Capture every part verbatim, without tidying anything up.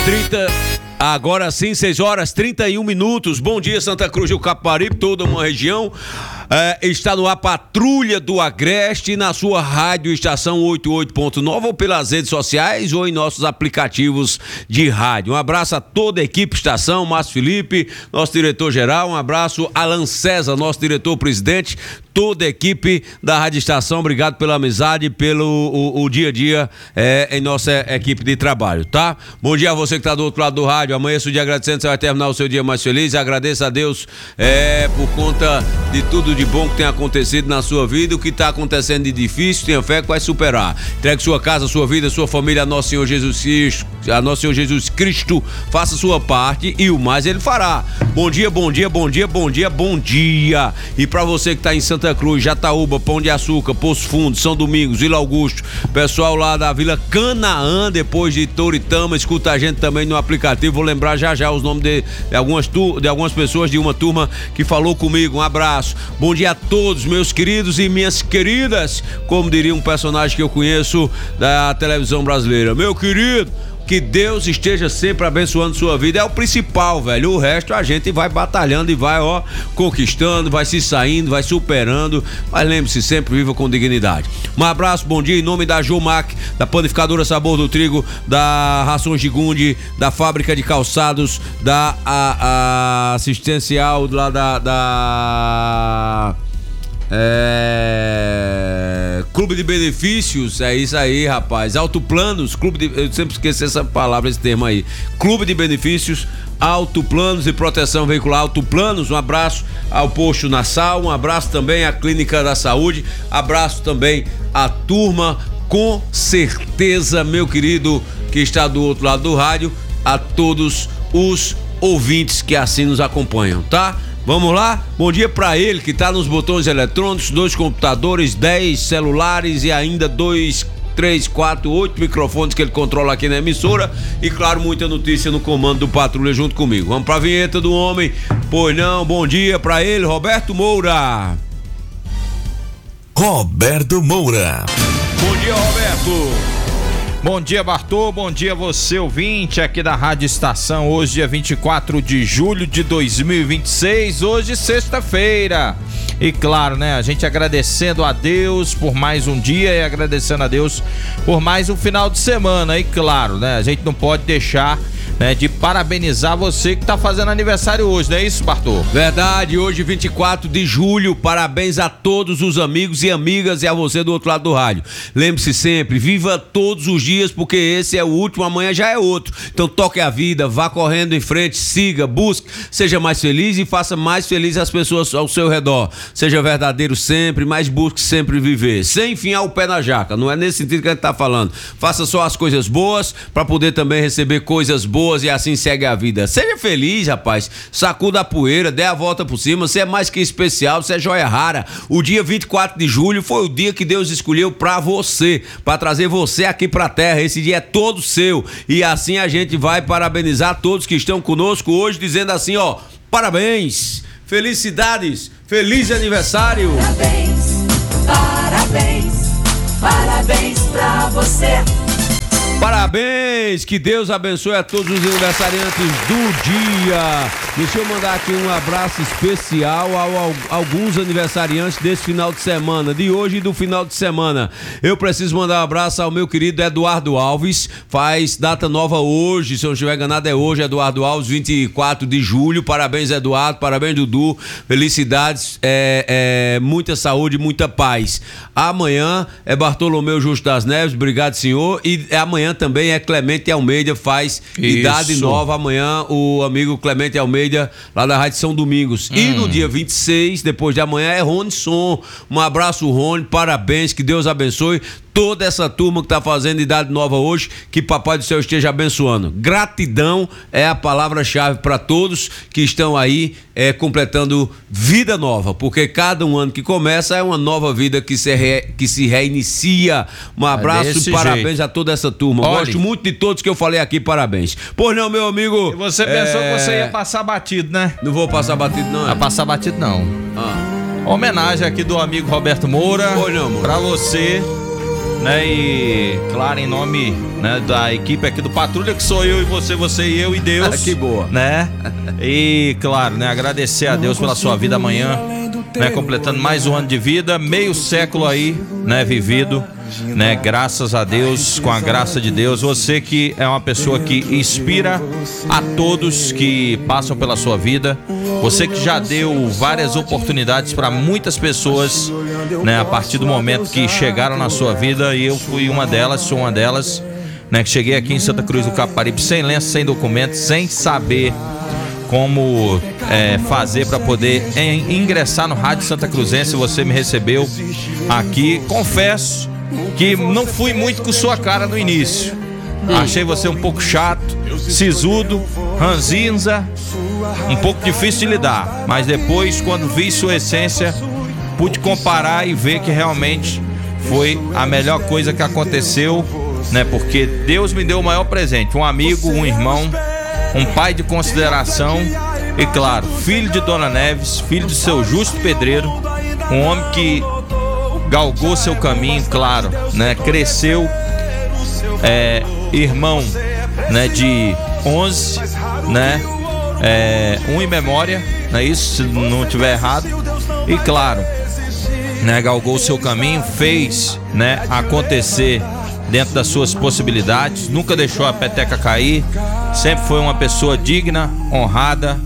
trinta Agora sim, seis horas e trinta e um minutos. Bom dia, Santa Cruz do Capibaribe, toda uma região. É, está no ar Patrulha do Agreste, na sua rádio estação oitenta e oito ponto nove, ou pelas redes sociais ou em nossos aplicativos de rádio. Um abraço a toda a equipe estação, Márcio Felipe, nosso diretor-geral. Um abraço a Alan César, nosso diretor-presidente, toda a equipe da Rádio Estação. Obrigado pela amizade, pelo o, o dia a dia é, em nossa equipe de trabalho, tá? Bom dia a você que está do outro lado do rádio. Amanhã, o dia agradecendo, você vai terminar o seu dia mais feliz. Agradeça a Deus é, por conta de tudo de bom que tem acontecido na sua vida. O que está acontecendo de difícil, tenha fé que vai superar. Entregue sua casa, sua vida, sua família a nosso Senhor Jesus Cristo, a nosso Senhor Jesus Cristo. Faça sua parte e o mais Ele fará. Bom dia, bom dia, bom dia, bom dia, bom dia. E para você que está em Santa Cruz, Jataúba, Pão de Açúcar, Poço Fundo, São Domingos, Vila Augusto, pessoal lá da Vila Canaã, depois de Toritama, escuta a gente também no aplicativo. Vou lembrar já já os nomes de, de, algumas, tu, de algumas pessoas de uma turma que falou comigo. Um abraço. Bom dia a todos, meus queridos e minhas queridas, como diria um personagem que eu conheço da televisão brasileira. Meu querido, que Deus esteja sempre abençoando sua vida, é o principal, velho. O resto a gente vai batalhando e vai, ó, conquistando, vai se saindo, vai superando. Mas lembre-se, sempre viva com dignidade. Um abraço, bom dia, em nome da Jomac, da Panificadora Sabor do Trigo, da Rações Gigundi, da Fábrica de Calçados, da a, a assistencial lá da... da É... Clube de Benefícios, é isso aí, rapaz. Autoplanos, Clube de... eu sempre esqueci essa palavra, esse termo aí. Clube de Benefícios, Autoplanos e Proteção Veicular. Autoplanos, um abraço ao Posto Nassau, um abraço também à Clínica da Saúde, abraço também à turma, com certeza, meu querido, que está do outro lado do rádio, a todos os ouvintes que assim nos acompanham, tá? Vamos lá? Bom dia pra ele que tá nos botões eletrônicos, dois computadores, dez celulares e ainda dois, três, quatro, oito microfones que ele controla aqui na emissora. E claro, muita notícia no comando do Patrulha junto comigo. Vamos pra vinheta do homem. Pois não, bom dia pra ele, Roberto Moura. Roberto Moura. Bom dia, Roberto. Bom dia, Bartô, bom dia você ouvinte aqui da Rádio Estação. Hoje dia vinte e quatro de julho de dois mil e vinte e seis, hoje sexta-feira. E claro, né, a gente agradecendo a Deus por mais um dia e agradecendo a Deus por mais um final de semana. E claro, né, a gente não pode deixar, né, de parabenizar você que tá fazendo aniversário hoje, não é isso, Bartô? Verdade, hoje vinte e quatro de julho, parabéns a todos os amigos e amigas e a você do outro lado do rádio. Lembre-se sempre, viva todos os dias, porque esse é o último, amanhã já é outro. Então toque a vida, vá correndo em frente, siga, busque, seja mais feliz e faça mais feliz as pessoas ao seu redor. Seja verdadeiro sempre, mas busque sempre viver, sem enfiar o pé na jaca, não é nesse sentido que a gente tá falando. Faça só as coisas boas para poder também receber coisas boas e assim segue a vida. Seja feliz, rapaz, sacuda a poeira, dê a volta por cima, você é mais que especial, você é joia rara. O dia vinte e quatro de julho foi o dia que Deus escolheu pra você, pra trazer você aqui pra terra. Esse dia é todo seu e assim a gente vai parabenizar todos que estão conosco hoje, dizendo assim, ó, parabéns, felicidades, feliz aniversário. Parabéns, parabéns, parabéns pra você. Parabéns, que Deus abençoe a todos os aniversariantes do dia. Deixa eu mandar aqui um abraço especial a alguns aniversariantes desse final de semana, de hoje e do final de semana. Eu preciso mandar um abraço ao meu querido Eduardo Alves, faz data nova hoje, se eu não estiver enganado é hoje, Eduardo Alves, vinte e quatro de julho. Parabéns, Eduardo, parabéns, Dudu, felicidades, é, é, muita saúde, muita paz. Amanhã é Bartolomeu Justo das Neves, obrigado, senhor, e amanhã também é Clemente Almeida, faz Isso. idade nova. Amanhã o amigo Clemente Almeida, lá da Rádio São Domingos. Hum. E no dia vinte e seis, depois de amanhã, é Rony Som. Um abraço, Rony, parabéns, que Deus abençoe toda essa turma que tá fazendo idade nova hoje, que Papai do Céu esteja abençoando. Gratidão é a palavra-chave para todos que estão aí é, completando vida nova, porque cada um ano que começa é uma nova vida que se, re, que se reinicia. Um abraço e parabéns jeito. a toda essa turma. Olhe. Gosto muito de todos que eu falei aqui, parabéns. Pois não, meu amigo. E você pensou é... que você ia passar batido, né? Não vou passar batido, não. Vai passar batido, não. Ah. Homenagem aqui do amigo Roberto Moura. Pois não, amor. Pra você. né? E, claro, em nome, né, da equipe aqui do Patrulha, que sou eu e você, você e eu e Deus. Que boa. Né? E, claro, né, agradecer a Deus pela sua vida amanhã, né, completando mais um ano de vida, meio século aí, né, vivido, né, graças a Deus, com a graça de Deus. Você que é uma pessoa que inspira a todos que passam pela sua vida, você que já deu várias oportunidades para muitas pessoas, né, a partir do momento que chegaram na sua vida, e eu fui uma delas, sou uma delas, né, que cheguei aqui em Santa Cruz do Caparibe sem lenço, sem documento, sem saber como é, fazer para poder em, ingressar no Rádio Santa Cruzense. Você me recebeu aqui. Confesso que não fui muito com sua cara no início. Achei você um pouco chato, sisudo, ranzinza, um pouco difícil de lidar. Mas depois, quando vi sua essência, pude comparar e ver que realmente foi a melhor coisa que aconteceu, né? Porque Deus me deu o maior presente: um amigo, um irmão, um pai de consideração e, claro, filho de Dona Neves, filho do seu Justo Pedreiro, um homem que galgou seu caminho, claro, né? Cresceu, é, irmão, né, de onze, né? É, um em memória, não é isso? Se não estiver errado. E, claro, né, galgou seu caminho, fez, né, acontecer dentro das suas possibilidades, nunca deixou a peteca cair, sempre foi uma pessoa digna, honrada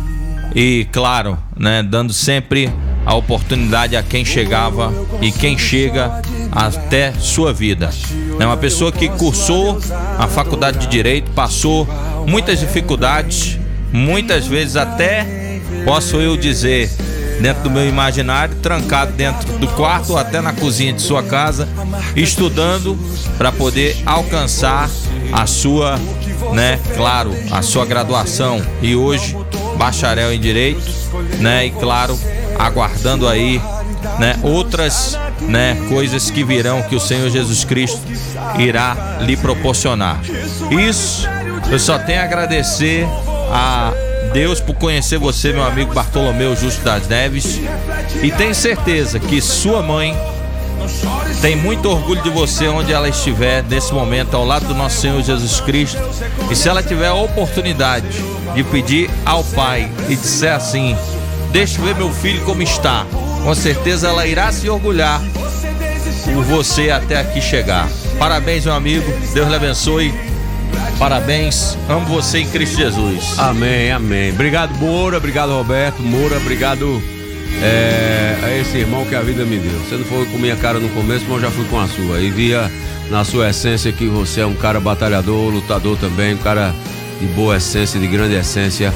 e, claro, né, dando sempre a oportunidade a quem chegava e quem chega até sua vida. É uma pessoa que cursou a faculdade de Direito, passou muitas dificuldades, muitas vezes até, posso eu dizer, dentro do meu imaginário, trancado dentro do quarto ou até na cozinha de sua casa, estudando para poder alcançar a sua, né, claro, a sua graduação, e hoje bacharel em Direito, né, e claro, aguardando aí, né, outras, né, coisas que virão, que o Senhor Jesus Cristo irá lhe proporcionar. Isso eu só tenho a agradecer a Deus por conhecer você, meu amigo Bartolomeu Justo das Neves, e tenho certeza que sua mãe tem muito orgulho de você onde ela estiver nesse momento, ao lado do nosso Senhor Jesus Cristo. E se ela tiver a oportunidade de pedir ao Pai e disser assim: deixa eu ver meu filho como está, com certeza ela irá se orgulhar por você até aqui chegar. Parabéns, meu amigo, Deus lhe abençoe. Parabéns, amo você em Cristo Jesus. Amém, amém. Obrigado, Moura, obrigado, Roberto. Moura, obrigado é, a esse irmão que a vida me deu. Você não foi com minha cara no começo, mas eu já fui com a sua. E via na sua essência que você é um cara batalhador, lutador também, um cara de boa essência, de grande essência.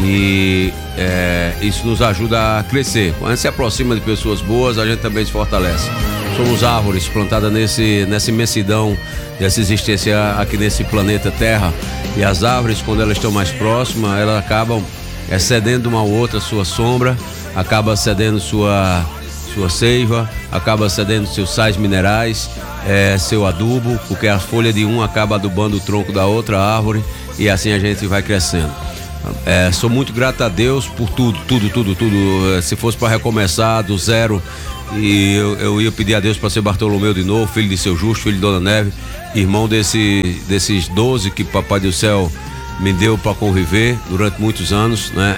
E é, isso nos ajuda a crescer. Quando a gente se aproxima de pessoas boas, a gente também se fortalece. Somos árvores plantadas nesse, nessa imensidão dessa existência aqui nesse planeta Terra. E as árvores, quando elas estão mais próximas, elas acabam é, cedendo uma ou outra sua sombra, acaba cedendo sua, sua seiva, acaba cedendo seus sais minerais, é, seu adubo, porque a folha de um acaba adubando o tronco da outra árvore, e assim a gente vai crescendo. É, sou muito grato a Deus por tudo, tudo, tudo, tudo. Se fosse para recomeçar do zero, e eu, eu ia pedir a Deus para ser Bartolomeu de novo, filho de seu Justo, filho de Dona Neve, irmão desse, desses doze que Papai do Céu me deu para conviver durante muitos anos, né?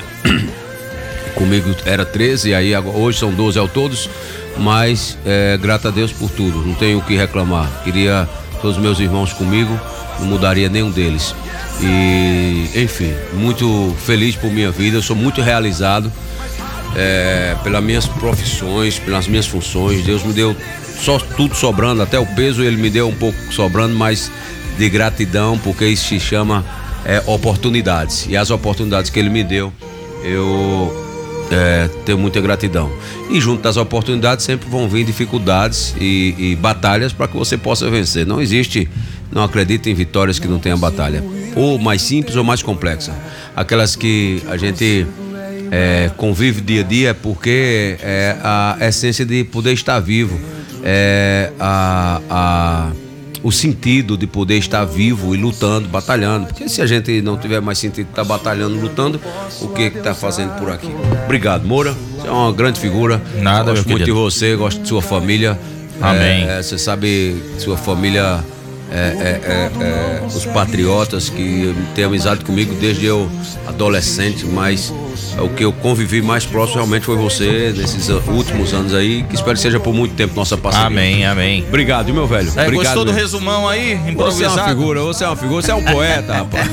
Comigo era treze, aí hoje são doze ao todos, mas é, grato a Deus por tudo, não tenho o que reclamar. Queria todos os meus irmãos comigo, não mudaria nenhum deles. E, enfim, muito feliz por minha vida, eu sou muito realizado é, pelas minhas profissões, pelas minhas funções. Deus me deu só tudo sobrando, até o peso ele me deu um pouco sobrando, mas de gratidão, porque isso se chama é, oportunidades. E as oportunidades que ele me deu, eu é, tenho muita gratidão. E junto das oportunidades sempre vão vir dificuldades e, e batalhas para que você possa vencer. Não existe, não acredito em vitórias que não tenham batalha, ou mais simples ou mais complexa. Aquelas que a gente é, convive dia a dia, porque é a essência de poder estar vivo, é a, a, o sentido de poder estar vivo e lutando, batalhando. Porque se a gente não tiver mais sentido de estar batalhando, lutando, o que está fazendo por aqui? Obrigado, Moura, você é uma grande figura. Nada, gosto meu muito querido. de você, gosto de sua família. Amém. É, você sabe, sua família, é, é, é, é, os patriotas que têm amizade comigo desde eu adolescente, mas o que eu convivi mais próximo realmente foi você nesses últimos anos aí, que espero que seja por muito tempo nossa parceria. Amém, amém. Obrigado, meu velho. É, Obrigado, gostou do meu. resumão aí, improvisado? Você é uma figura, você é uma figura, você é um poeta, rapaz.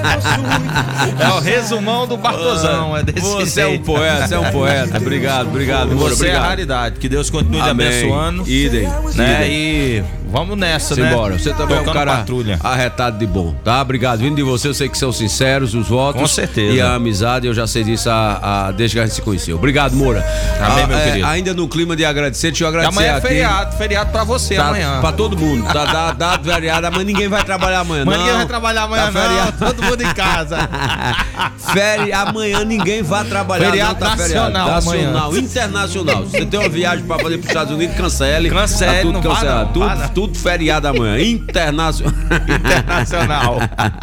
É o resumão do Bartosão, é desse Você é um jeito. poeta, você é um poeta. Obrigado, obrigado, Moura, Você obrigado. é a raridade, que Deus continue te Amém. abençoando. Idem, Né? idem. E vamos nessa, né? Simbora. Você também é um Tocando cara patrulha. arretado de bom, tá? Obrigado. Vindo de você, eu sei que são sinceros os votos. Com certeza. E a amizade, eu já sei disso a, a, desde que a gente se conheceu. Obrigado, Moura. Amém, Ah, meu é, querido. Ainda no clima de agradecer, deixa eu E agradecer amanhã é aqui. feriado, feriado pra você Tá, amanhã. pra todo mundo. Tá dado tá, tá feriado. Amanhã ninguém vai trabalhar amanhã, Amanhã não. ninguém vai trabalhar amanhã, Tá não. feriado. Todo mundo em casa. Feri... Amanhã ninguém vai trabalhar. Feriado não, tá nacional feriado. amanhã. Nacional, internacional. Se você tem uma viagem pra fazer pros Estados Unidos, cancele. Cancele, tá tudo não vá cancelado. não, tudo, vá não. tudo feriado amanhã. Internacional. Internacional.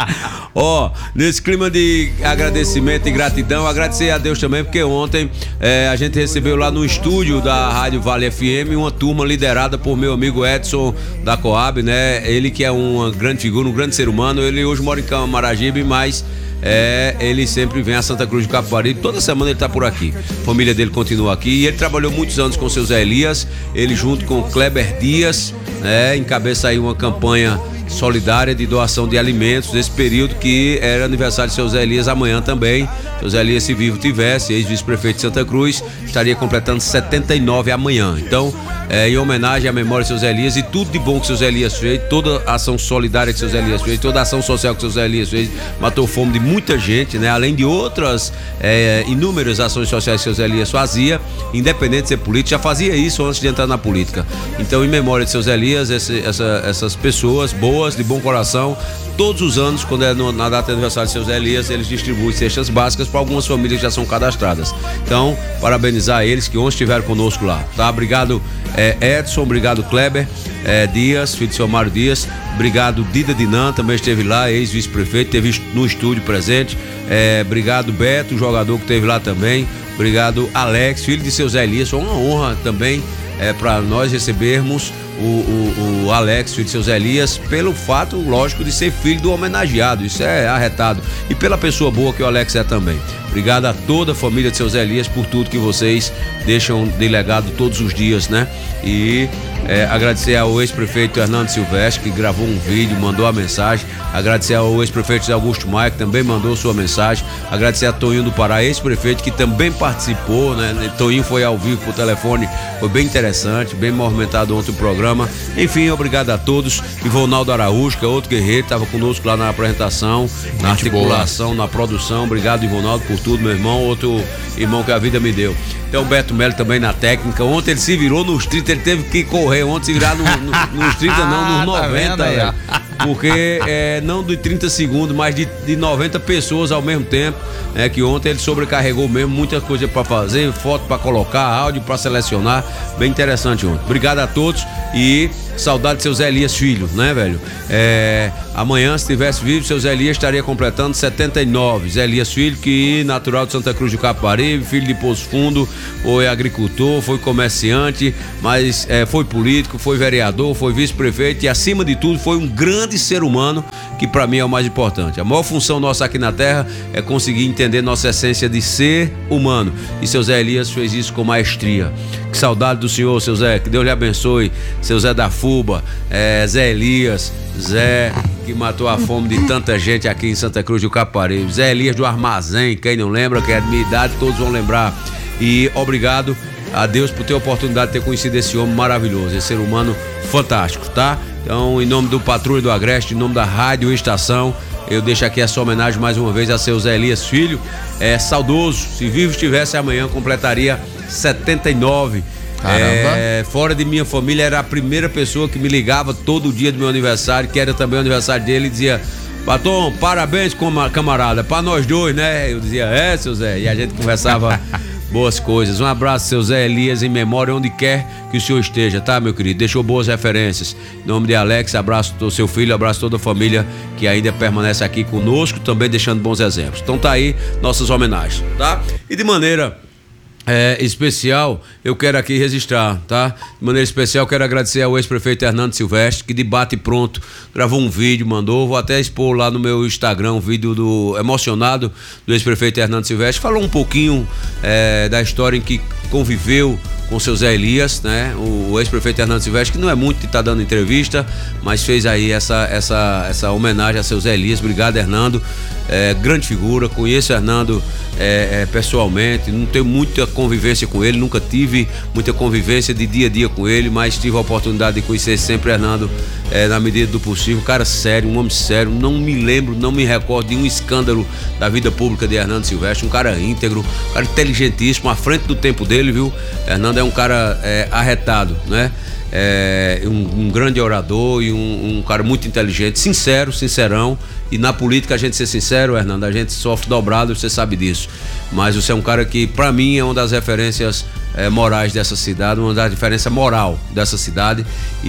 Ó, nesse clima de agradecimento e gratidão, agradecer a Deus também, porque ontem é, a gente recebeu lá no estúdio da Rádio Vale F M uma turma liderada por meu amigo Edson da Coab, né? Ele que é uma grande figura, um grande ser humano. Ele hoje mora em Camaragibe, mas é, ele sempre vem a Santa Cruz do Capibaribe. Toda semana ele tá por aqui. A família dele continua aqui e ele trabalhou muitos anos com o seu Zé Elias. Ele junto com o Kleber Dias, né? Encabeça aí uma campanha solidária de doação de alimentos nesse período que era aniversário de seu Zé Elias amanhã também. Seu Zé Elias, se vivo tivesse, ex-vice-prefeito de Santa Cruz, estaria completando setenta e nove amanhã. Então, é, em homenagem à memória de seu Zé Elias e tudo de bom que seu Zé Elias fez, toda a ação solidária que seu Zé Elias fez, toda a ação social que seu Zé Elias fez, matou fome de muita gente, né? Além de outras é, inúmeras ações sociais que seu Zé Elias fazia, independente de ser político, já fazia isso antes de entrar na política. Então, em memória de seu Zé Elias, esse, essa, essas pessoas boas, de bom coração, todos os anos, quando é no, na data de aniversário de seu Zé Elias, eles distribuem cestas básicas para algumas famílias que já são cadastradas. Então, parabenizar eles que ontem estiveram conosco lá, tá? Obrigado é, Edson, obrigado Kleber é, Dias, filho de seu Mário Dias, obrigado Dida Dinan, também esteve lá, ex-vice-prefeito, esteve no estúdio presente, é, obrigado Beto, jogador que esteve lá também, obrigado Alex, filho de seu Zé Elias, foi uma honra também é, para nós recebermos O, o, o Alex, filho de seu Zé Elias, pelo fato, lógico, de ser filho do homenageado, isso é arretado, e pela pessoa boa que o Alex é também. Obrigado a toda a família de seu Zé Elias por tudo que vocês deixam de legado todos os dias, né? E é, agradecer ao ex-prefeito Hernando Silvestre, que gravou um vídeo, mandou a mensagem. Agradecer ao ex-prefeito José Augusto Maia, que também mandou sua mensagem. Agradecer a Toninho do Pará, ex-prefeito, que também participou, né? Toninho foi ao vivo por telefone, foi bem interessante, bem movimentado ontem o programa. Enfim, obrigado a todos. Ivonaldo Araújo, que é outro guerreiro, estava conosco lá na apresentação, na articulação, na produção. Obrigado, Ivonaldo, por tudo, meu irmão, outro irmão que a vida me deu. Então, o Beto Melo também na técnica. Ontem ele se virou nos trinta, ele teve que correr ontem, se virar no, no, nos trinta, não, nos noventa, tá velho. Porque é, não de trinta segundos, mas de, de noventa pessoas ao mesmo tempo, né? Que ontem ele sobrecarregou mesmo, muita coisa para fazer, foto para colocar, áudio para selecionar, bem interessante ontem. Obrigado a todos e saudade de seu Zé Elias filho, né, velho? É, amanhã, se estivesse vivo, seu Zé Elias estaria completando setenta e nove. Zé Elias filho, que natural de Santa Cruz do Capibaribe, filho de Poço Fundo, foi agricultor, foi comerciante, mas é, foi político, foi vereador, foi vice-prefeito e, acima de tudo, foi um grande ser humano, que para mim é o mais importante. A maior função nossa aqui na Terra é conseguir entender nossa essência de ser humano. E seu Zé Elias fez isso com maestria. Que saudade do senhor, seu Zé, que Deus lhe abençoe. Seu Zé da Fuba, é, Zé Elias, Zé que matou a fome de tanta gente aqui em Santa Cruz do Capibaribe. Zé Elias do Armazém, quem não lembra, que é de minha idade, todos vão lembrar. E obrigado a Deus por ter a oportunidade de ter conhecido esse homem maravilhoso, esse ser humano fantástico, tá? Então, em nome do Patrulha do Agreste, em nome da Rádio Estação, eu deixo aqui essa homenagem mais uma vez a seu Zé Elias filho, é saudoso, se vivo estivesse amanhã, completaria setenta e nove. É, fora de minha família, era a primeira pessoa que me ligava todo dia do meu aniversário, que era também o aniversário dele, e dizia: Patom, parabéns, camarada, pra nós dois, né? Eu dizia: é, seu Zé, e a gente conversava boas coisas. Um abraço, seu Zé Elias, em memória, onde quer que o senhor esteja, tá, meu querido? Deixou boas referências. Em nome de Alex, abraço do seu filho, abraço toda a família que ainda permanece aqui conosco, também deixando bons exemplos. Então tá aí nossas homenagens, tá? E de maneira É, especial, eu quero aqui registrar, tá? De maneira especial, quero agradecer ao ex-prefeito Hernando Silvestre, que de bate pronto gravou um vídeo, mandou, vou até expor lá no meu Instagram, um vídeo do emocionado do ex-prefeito Hernando Silvestre, falou um pouquinho é, da história em que conviveu com o seu Zé Elias, né? O, o ex-prefeito Hernando Silvestre, que não é muito de estar dando entrevista, mas fez aí essa, essa, essa homenagem a seu Zé Elias. Obrigado, Hernando. É, grande figura, conheço o Hernando é, é, pessoalmente, não tenho muita convivência com ele, nunca tive muita convivência de dia a dia com ele, mas tive a oportunidade de conhecer sempre o Hernando é, na medida do possível. Um cara sério, um homem sério, não me lembro, não me recordo de um escândalo da vida pública de Hernando Silvestre, um cara íntegro, um cara inteligentíssimo, à frente do tempo dele, viu? Hernando é um cara é, arretado, né? É, um, um grande orador e um, um cara muito inteligente, sincero, sincerão. E na política, a gente ser sincero, Hernando, a gente sofre dobrado, você sabe disso. Mas você é um cara que, pra mim, é uma das referências é, morais dessa cidade, uma das referências moral dessa cidade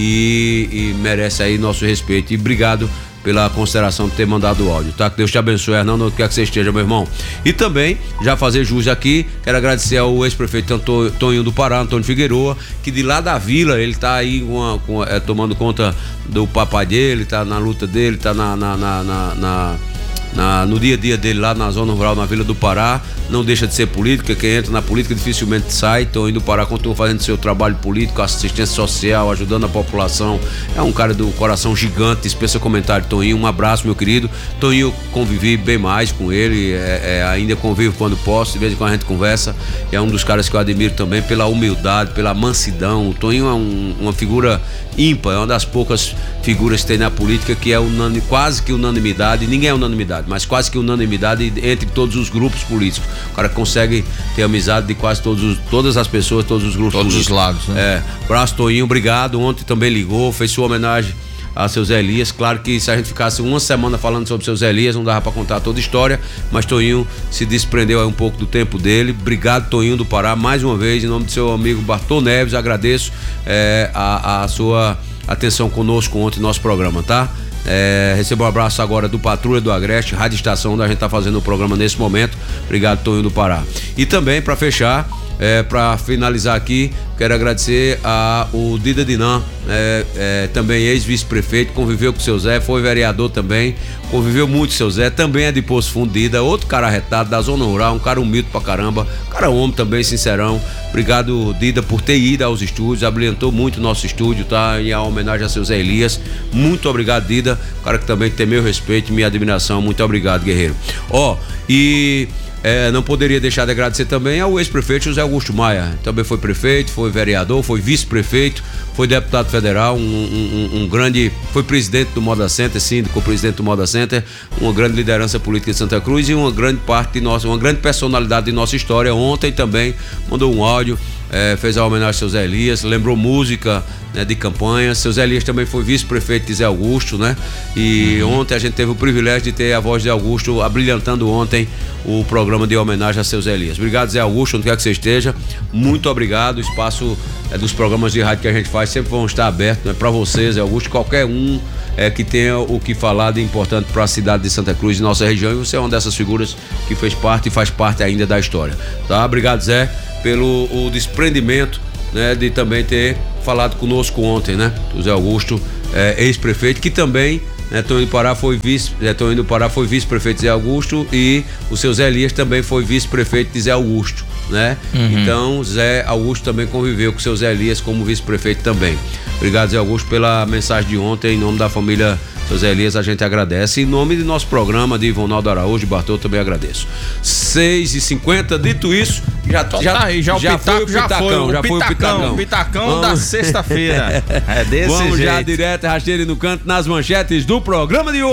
e, e merece aí nosso respeito. E obrigado pela consideração de ter mandado o áudio, tá? Que Deus te abençoe, Hernando, onde quer que você esteja, meu irmão. E também, já fazer jus aqui, quero agradecer ao ex-prefeito Toninho do Pará, Antônio Figueroa, que de lá da vila, ele tá aí uma, com, é, tomando conta do papai dele, tá na luta dele, tá na, na, na, na, na Na, no dia a dia dele lá na zona rural, na Vila do Pará. Não deixa de ser política, quem entra na política dificilmente sai. Então, indo Pará, continua fazendo seu trabalho político, assistência social, ajudando a população. É um cara do coração gigante. Dispensa comentário, Toninho, um abraço, meu querido. Toninho, convivi bem mais com ele, é, é, ainda convivo quando posso, de vez em quando a gente conversa. É um dos caras que eu admiro também pela humildade, pela mansidão. O Toninho é um, uma figura ímpar, é uma das poucas figuras que tem na política que é unânime, quase que unanimidade. Ninguém é unanimidade, mas quase que unanimidade entre todos os grupos políticos. O cara consegue ter amizade de quase todos os, todas as pessoas, todos os grupos todos políticos. Todos os lados, né? É, braço Toninho, obrigado. Ontem também ligou, fez sua homenagem a seu Zé Elias. Claro que se a gente ficasse uma semana falando sobre seu Zé Elias, não dava pra contar toda a história, mas Toninho se desprendeu aí um pouco do tempo dele. Obrigado, Toninho do Pará, mais uma vez, em nome do seu amigo Bartô Neves, agradeço é, a, a sua atenção conosco ontem no nosso programa, tá? É, recebo um abraço agora do Patrulha do Agreste, Rádio Estação, onde a gente está fazendo o programa nesse momento. Obrigado, Toninho do Pará. E também, para fechar, é, para finalizar aqui, quero agradecer ao Dida Dinan, é, é, também ex-vice-prefeito, conviveu com o seu Zé, foi vereador também, conviveu muito com o seu Zé, também é de Poço Fundo, Dida, outro cara arretado da zona rural, um cara humilde pra caramba, um cara homem também, sincerão. Obrigado, Dida, por ter ido aos estúdios, abrilhantou muito o nosso estúdio, tá? Em homenagem a seu Zé Elias. Muito obrigado, Dida, cara que também tem meu respeito e minha admiração. Muito obrigado, guerreiro. Ó, oh, e É, não poderia deixar de agradecer também ao ex-prefeito José Augusto Maia. Também foi prefeito, foi vereador, foi vice-prefeito, foi deputado federal, um, um, um, um grande, foi presidente do Moda Center, síndico, presidente do Moda Center, uma grande liderança política de Santa Cruz e uma grande parte de nossa, uma grande personalidade de nossa história. Ontem também mandou um áudio, é, fez a homenagem ao seu Zé Elias, lembrou música, né, de campanha. Seu Zé Elias também foi vice-prefeito de Zé Augusto, né? E uhum. ontem a gente teve o privilégio de ter a voz de Augusto abrilhantando ontem o programa de homenagem a seu Zé Elias. Obrigado, Zé Augusto, onde quer que você esteja. Muito obrigado. O espaço é, dos programas de rádio que a gente faz sempre vão estar abertos, né, para você, Zé Augusto, qualquer um é, que tenha o que falar de importante para a cidade de Santa Cruz e nossa região. E você é uma dessas figuras que fez parte e faz parte ainda da história. Tá? Obrigado, Zé, pelo o desprendimento, né, de também ter falado conosco ontem, né? O Zé Augusto, é, ex-prefeito, que também, né, Toninho do Pará foi vice, é, Toninho do Pará foi vice-prefeito de Zé Augusto e o seu Zé Elias também foi vice-prefeito de Zé Augusto, né? Uhum. Então, Zé Augusto também conviveu com o seu Zé Elias como vice-prefeito também. Obrigado, Zé Augusto, pela mensagem de ontem, em nome da família seu Zé Elias, a gente agradece. Em nome do nosso programa, de Ivonaldo Araújo, de Bartô, também agradeço. seis e cinquenta, dito isso, já, então, já, tá aí, já, já, o pitaco, foi o pitacão, já foi o já foi o pitacão. O pitacão Vamos... da sexta-feira. É desse Vamos jeito. já direto, rasteiro no canto, nas manchetes do programa de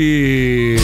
hoje.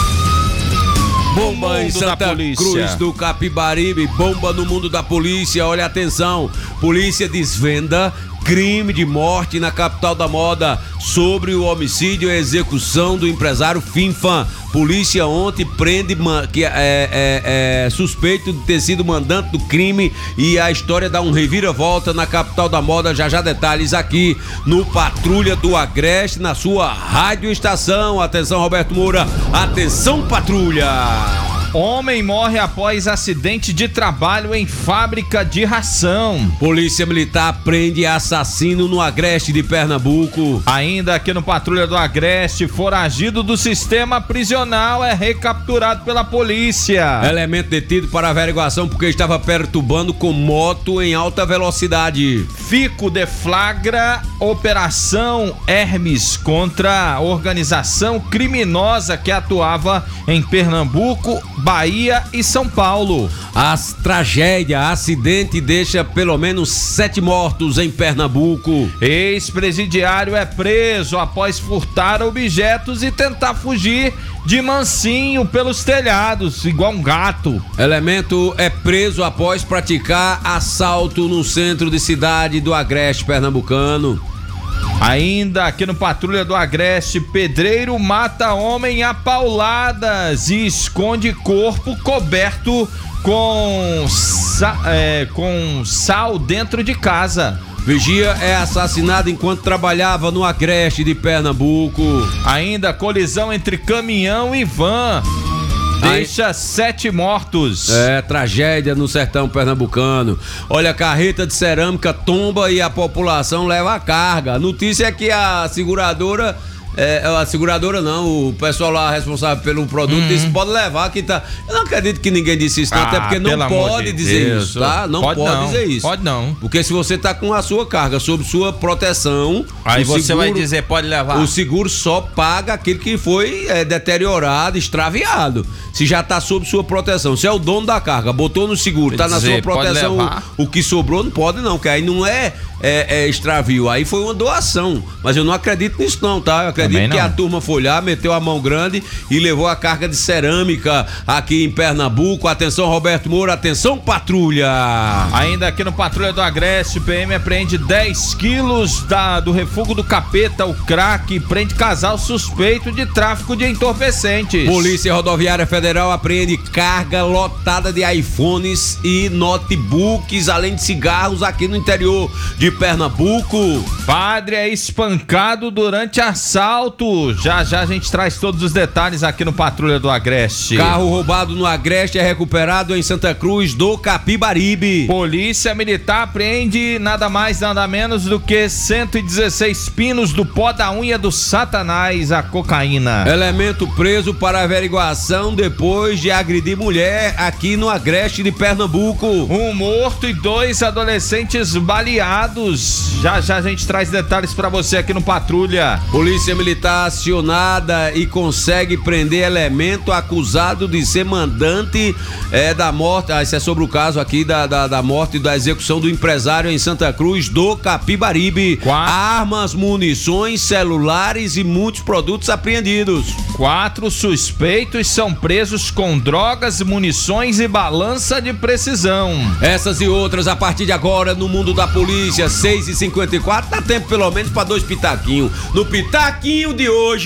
Bomba em Santa Cruz do Capibaribe, bomba no mundo da polícia. Olha, atenção, polícia desvenda crime de morte na capital da moda sobre o homicídio e execução do empresário Finfan. Polícia ontem prende que é, é, é suspeito de ter sido mandante do crime e a história dá um reviravolta na capital da moda. Já já detalhes aqui no Patrulha do Agreste, na sua rádio estação. Atenção, Roberto Moura, atenção, Patrulha! Homem morre após acidente de trabalho em fábrica de ração. Polícia Militar prende assassino no Agreste de Pernambuco. Ainda aqui no Patrulha do Agreste, foragido do sistema prisional é recapturado pela polícia. Elemento detido para averiguação porque estava perturbando com moto em alta velocidade. Fico deflagra Operação Hermes contra a organização criminosa que atuava em Pernambuco, Bahia e São Paulo. As tragédia, acidente deixa pelo menos sete mortos em Pernambuco. Ex-presidiário é preso após furtar objetos e tentar fugir de mansinho pelos telhados, igual um gato. Elemento é preso após praticar assalto no centro de cidade do Agreste pernambucano. Ainda aqui no Patrulha do Agreste, pedreiro mata homem a pauladas e esconde corpo coberto com, sa- é, com sal dentro de casa. Vigia é assassinado enquanto trabalhava no Agreste de Pernambuco. Ainda colisão entre caminhão e van deixa Ai. sete mortos. É, tragédia no sertão pernambucano. Olha, a carreta de cerâmica tomba e a população leva a carga. A notícia é que a seguradora... É, a seguradora não, o pessoal lá responsável pelo produto uhum. disse pode levar que tá. Eu não acredito que ninguém disse isso, não, ah, até porque não pode de dizer Deus. isso, tá? Não pode, pode não. dizer isso. Pode não. Porque se você tá com a sua carga sob sua proteção, aí você seguro, vai dizer pode levar. O seguro só paga aquele que foi é, deteriorado, extraviado. Se já tá sob sua proteção, se é o dono da carga, botou no seguro, tá dizer, na sua proteção, o, o que sobrou não pode não, que aí não é, é, é extravio, aí foi uma doação. Mas eu não acredito nisso não, tá? Eu acredito que a turma foi lá, meteu a mão grande e levou a carga de cerâmica aqui em Pernambuco. Atenção, Roberto Moura, atenção, patrulha! Ainda aqui no Patrulha do Agreste, P M apreende dez quilos da, do refúgio do capeta, o crack, e prende casal suspeito de tráfico de entorpecentes. Polícia Rodoviária Federal apreende carga lotada de iPhones e notebooks, além de cigarros aqui no interior de Pernambuco. Padre é espancado durante assalto. Já já a gente traz todos os detalhes aqui no Patrulha do Agreste. Carro roubado no Agreste é recuperado em Santa Cruz do Capibaribe. Polícia Militar apreende nada mais nada menos do que cento e dezesseis pinos do pó da unha do Satanás, a cocaína. Elemento preso para averiguação depois de agredir mulher aqui no Agreste de Pernambuco. Um morto e dois adolescentes baleados. Já já a gente traz detalhes para você aqui no Patrulha. Polícia Militar acionada e consegue prender elemento acusado de ser mandante é, da morte. Ah, isso é sobre o caso aqui da, da, da morte e da execução do empresário em Santa Cruz do Capibaribe. Quatro. Armas, munições, celulares e muitos produtos apreendidos. Quatro suspeitos são presos com drogas, munições e balança de precisão. Essas e outras a partir de agora no Mundo da Polícia, seis e cinquenta e quatro. Dá tempo pelo menos para dois pitaquinhos. No Pitaquinho de hoje.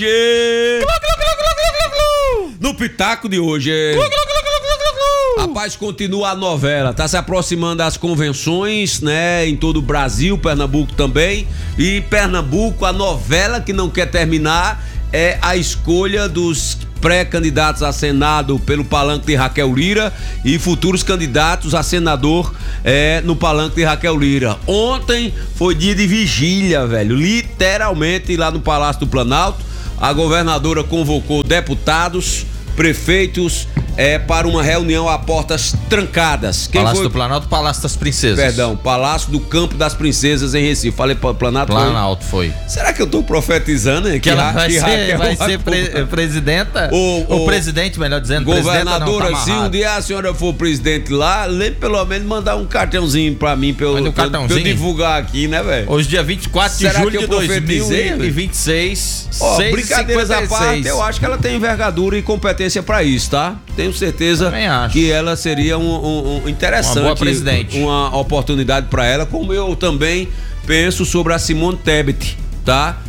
No Pitaco de hoje. Rapaz, continua a novela, tá se aproximando das convenções, né, em todo o Brasil, Pernambuco também. E Pernambuco, a novela que não quer terminar é a escolha dos pré-candidatos a Senado pelo palanque de Raquel Lira e futuros candidatos a senador é, no palanque de Raquel Lira. Ontem foi dia de vigília, velho, literalmente lá no Palácio do Planalto. A governadora convocou deputados, prefeitos é, para uma reunião a portas trancadas. Quem Palácio foi? do Planalto, Palácio das Princesas. Perdão, Palácio do Campo das Princesas em Recife. Falei para Planalto. Planalto foi. Será que eu tô profetizando? Que, que ela vai que ser, vai ser pre presidenta? O, o, o presidente, melhor dizendo. Governadora, não, tá se um dia a senhora for presidente lá, lembre pelo menos mandar um cartãozinho para mim para eu, um pra, pra eu divulgar aqui, né, velho? Hoje, dia vinte e quatro de julho de dois mil e vinte e seis. Ó, brincadeiras à parte, eu acho que ela tem envergadura e competência para isso, tá? Tenho certeza que ela seria um, um, um interessante, uma boa presidente, uma oportunidade para ela, como eu também penso sobre a Simone Tebet, tá?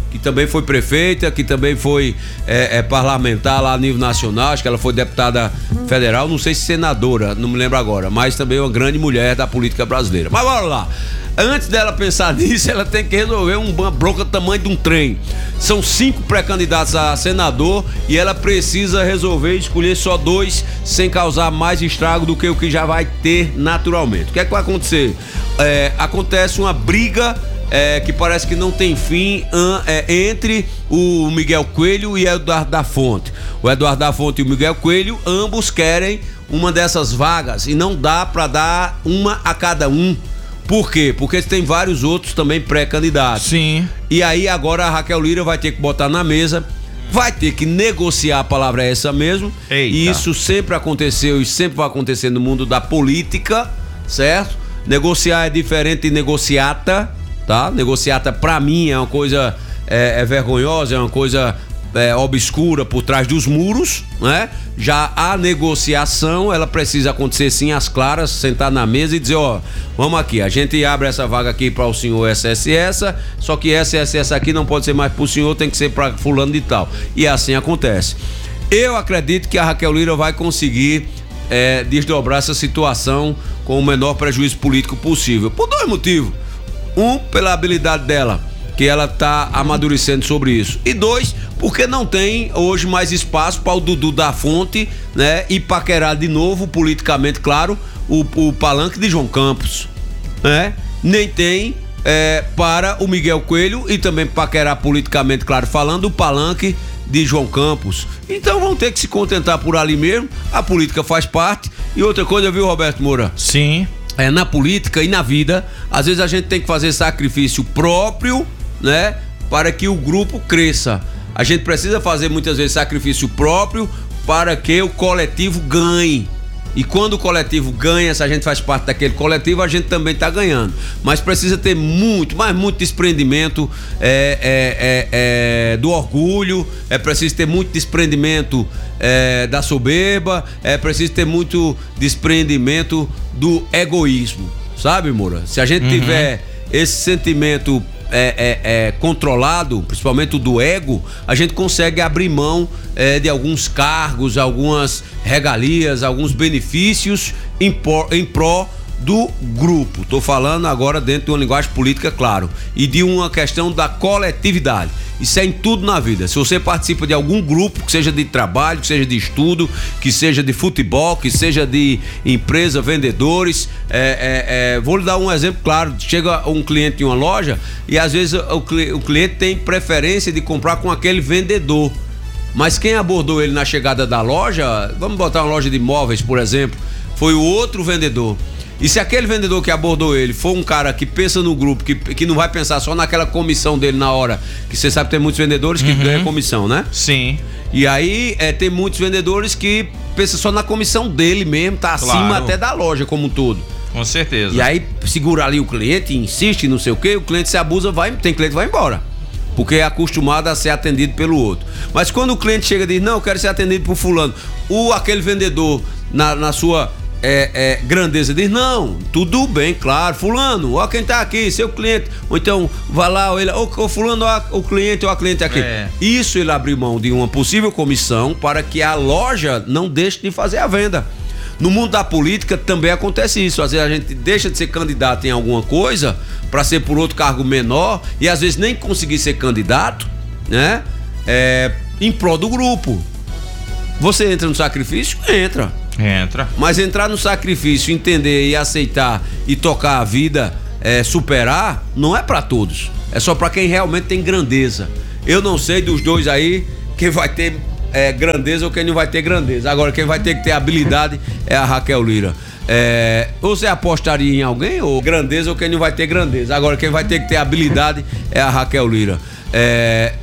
que também foi prefeita, que também foi é, é, parlamentar lá a nível nacional, acho que ela foi deputada federal, não sei se senadora, não me lembro agora, mas também uma grande mulher da política brasileira. Mas bora lá. Antes dela pensar nisso, ela tem que resolver uma bronca do tamanho de um trem. São cinco pré-candidatos a senador e ela precisa resolver escolher só dois sem causar mais estrago do que o que já vai ter naturalmente. O que é que vai acontecer? É, acontece uma briga é, que parece que não tem fim é, entre o Miguel Coelho e o Eduardo da Fonte. O Eduardo da Fonte e o Miguel Coelho, ambos querem uma dessas vagas e não dá para dar uma a cada um. Por quê? Porque tem vários outros também pré-candidatos. Sim. E aí agora a Raquel Lira vai ter que botar na mesa, vai ter que negociar, a palavra é essa mesmo. Eita. E isso sempre aconteceu e sempre vai acontecer no mundo da política, certo? Negociar é diferente de negociata, tá? Negociata pra mim é uma coisa é, é vergonhosa, é uma coisa é, obscura por trás dos muros, né? Já a negociação, ela precisa acontecer sim às claras, sentar na mesa e dizer, ó, vamos aqui, a gente abre essa vaga aqui para o senhor essa, essa e essa, só que essa, essa, essa aqui não pode ser mais pro senhor, tem que ser para fulano de tal. E assim acontece. Eu acredito que a Raquel Lira vai conseguir é, desdobrar essa situação com o menor prejuízo político possível, por dois motivos. Um, pela habilidade dela, que ela tá amadurecendo sobre isso. E dois, porque não tem hoje mais espaço para o Dudu da Fonte, né? E paquerar de novo, politicamente, claro, o, o palanque de João Campos, né? Nem tem é, para o Miguel Coelho e também paquerar politicamente, claro, falando o palanque de João Campos. Então vão ter que se contentar por ali mesmo. A política faz parte. E outra coisa, viu, Roberto Moura? Sim. É, na política e na vida, às vezes a gente tem que fazer sacrifício próprio, né, para que o grupo cresça. A gente precisa fazer muitas vezes sacrifício próprio para que o coletivo ganhe. E quando o coletivo ganha, se a gente faz parte daquele coletivo, a gente também está ganhando. Mas precisa ter muito, mas muito desprendimento é, é, é, é, do orgulho, é preciso ter muito desprendimento é, da soberba, é preciso ter muito desprendimento do egoísmo, sabe, Moura? Se a gente uhum. tiver esse sentimento É, é, é, controlado, principalmente o do ego, a gente consegue abrir mão é, de alguns cargos, algumas regalias, alguns benefícios em, por, em pró do grupo. Tô falando agora dentro de uma linguagem política, claro, e de uma questão da coletividade. Isso é em tudo na vida. Se você participa de algum grupo, que seja de trabalho, que seja de estudo, que seja de futebol, que seja de empresa, vendedores, é, é, é, vou lhe dar um exemplo claro. Chega um cliente em uma loja e às vezes o, o cliente tem preferência de comprar com aquele vendedor. Mas quem abordou ele na chegada da loja, vamos botar uma loja de imóveis, por exemplo, foi o outro vendedor. E se aquele vendedor que abordou ele for um cara que pensa no grupo, que, que não vai pensar só naquela comissão dele na hora, que você sabe que tem muitos vendedores que uhum. ganham comissão, né? Sim. E aí é, tem muitos vendedores que pensam só na comissão dele mesmo, tá claro. Acima até da loja como um todo. Com certeza. E aí segura ali o cliente, insiste, não sei o quê, o cliente se abusa, vai, tem cliente que vai embora. Porque é acostumado a ser atendido pelo outro. Mas quando o cliente chega e diz, não, eu quero ser atendido por fulano, ou aquele vendedor na, na sua... É, é, grandeza diz, não, tudo bem, claro, fulano, ó quem tá aqui, seu cliente, ou então vai lá, ou ele, ô, ô fulano, ó o cliente, ó a cliente aqui. É. Isso ele abriu mão de uma possível comissão para que a loja não deixe de fazer a venda. No mundo da política também acontece isso, às vezes a gente deixa de ser candidato em alguma coisa para ser por outro cargo menor e às vezes nem conseguir ser candidato, né, é, em prol do grupo. Você entra no sacrifício? Entra. Entra. Mas entrar no sacrifício, entender e aceitar e tocar a vida, é, superar, não é pra todos. É só pra quem realmente tem grandeza. Eu não sei dos dois aí quem vai ter é, grandeza ou quem não vai ter grandeza. Agora quem vai ter que ter habilidade é a Raquel Lira. É, você apostaria em alguém ou grandeza ou quem não vai ter grandeza? Agora quem vai ter que ter habilidade é a Raquel Lira. É,